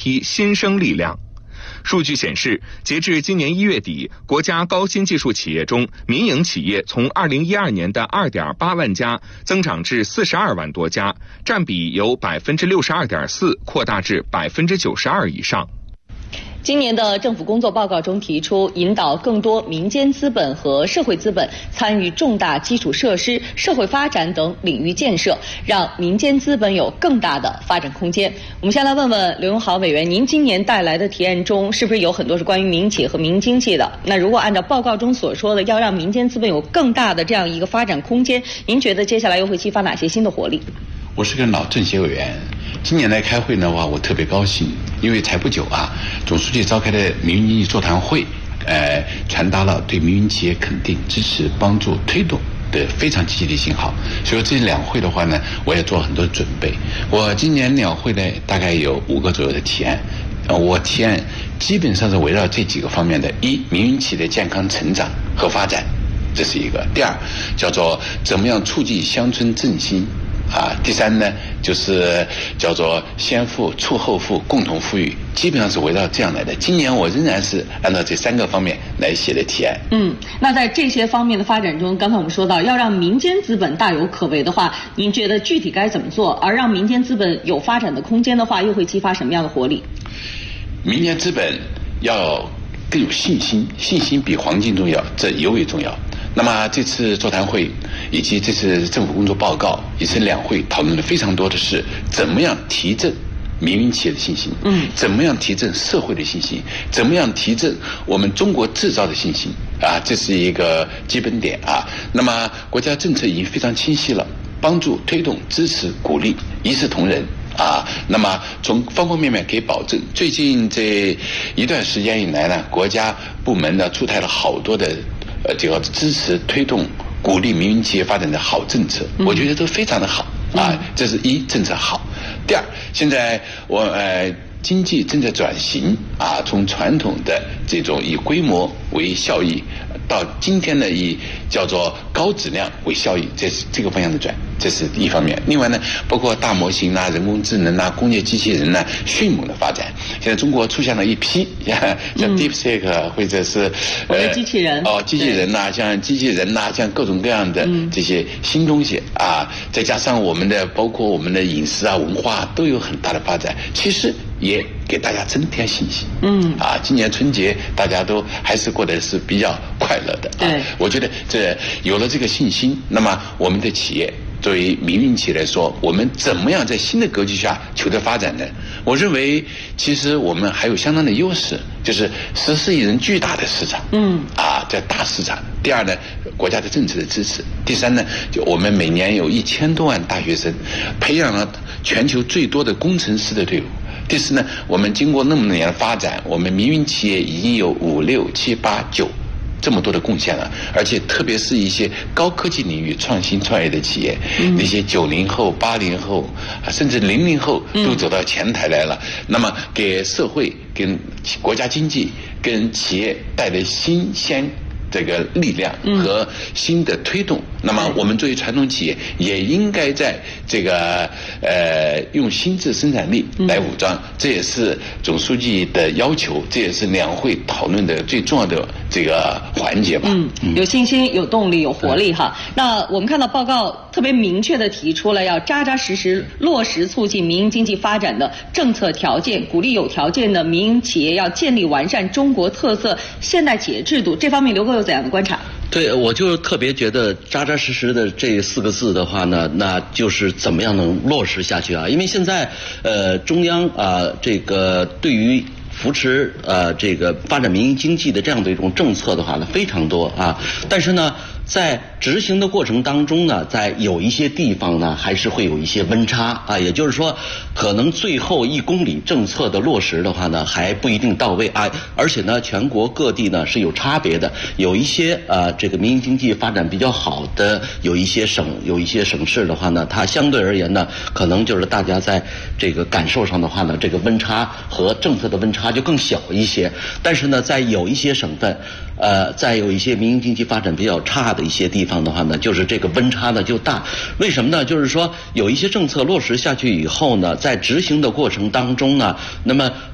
批新生力量。数据显示，截至今年1月底，国家高新技术企业中，民营企业从2012年的2.8万家增长至42万多家，占比由62.4%扩大至92%以上。 今年的政府工作报告中提出，引导更多民间资本和社会资本参与重大基础设施、社会发展等领域建设，让民间资本有更大的发展空间。我们先来问问刘永好委员，您今年带来的提案中，是不是有很多是关于民营企业和民营经济的？那如果按照报告中所说的，要让民间资本有更大的这样一个发展空间，您觉得接下来又会激发哪些新的活力？ 我是个老政协委员，今年来开会的话，我特别高兴，因为才不久总书记召开的民营经济座谈会，传达了对民营企业肯定、支持、帮助、推动的非常积极的信号。所以这两会的话呢，我也做了很多准备。我今年两会呢，大概有5个左右的提案，我提案基本上是围绕这几个方面的：一、民营企业的健康成长和发展，这是一个；第二，叫做怎么样促进乡村振兴。第三呢，就是叫做先富促后富，共同富裕，基本上是围绕这样来的。今年我仍然是按照这3个方面来写的提案。 那在这些方面的发展中，刚才我们说到，要让民间资本大有可为的话，您觉得具体该怎么做？而让民间资本有发展的空间的话，又会激发什么样的活力？ 民间资本要更有信心，信心比黄金重要，这尤为重要。那么这次座谈会以及这次政府工作报告以及两会讨论的非常多的是怎么样提振民营企业的信心，怎么样提振社会的信心，怎么样提振我们中国制造的信心这是一个基本点那么国家政策已经非常清晰了，帮助、推动、支持、鼓励，一视同仁那么从方方面面可以保证。最近这一段时间以来呢，国家部门呢出台了好多的这个支持、推动、鼓励民营企业发展的好政策，我觉得都非常的好这是一，政策好。第二，现在经济正在转型从传统的这种以规模为效益，到今天的以叫做高质量为效益，这是这个方向的转，这是一方面。另外呢，包括大模型人工智能工业机器人迅猛的发展。现在中国出现了一批像 DeepSeek 或者是机器人机器人像机器人像各种各样的这些新东西再加上我们的包括我们的饮食文化都有很大的发展，其实也给大家增添信心。今年春节大家都还是过得是比较快乐的我觉得这有了这个信心，那么我们的企业作为民营企业来说，我们怎么样在新的格局下求得发展呢？我认为其实我们还有相当的优势，就是14亿人巨大的市场这大市场。第二呢，国家的政策的支持。第三呢，就我们每年有1000多万大学生，培养了全球最多的工程师的队伍。第四呢，我们经过那么多年的发展，我们民营企业已经有5、6、7、8、9这么多的贡献了，而且特别是一些高科技领域创新创业的企业，那些90后、80后甚至00后都走到前台来了，那么给社会、跟国家经济、跟企业带来新鲜这个力量和新的推动。那么我们作为传统企业也应该在这个用新质生产力来武装，这也是总书记的要求，这也是两会讨论的最重要的这个环节吧。 有信心、有动力、有活力那我们看到报告特别明确地提出了要扎扎实实落实促进民营经济发展的政策条件，鼓励有条件的民营企业要建立完善中国特色现代企业制度。这方面刘哥有怎样的观察？ 对，我就特别觉得扎扎实实的这4个字的话呢，那就是怎么样能落实下去因为现在中央这个对于扶持这个发展民营经济的这样的一种政策的话呢非常多但是呢在执行的过程当中呢，在有一些地方呢还是会有一些温差也就是说可能最后1公里政策的落实的话呢还不一定到位而且呢全国各地呢是有差别的，有一些这个民营经济发展比较好的有一些省市的话呢，它相对而言呢可能就是大家在这个感受上的话呢，这个温差和政策的温差就更小一些。但是呢在有一些省份在有一些民营经济发展比较差的一些地方的话呢，就是这个温差呢就大。为什么呢？就是说有一些政策落实下去以后呢，在执行的过程当中呢，那么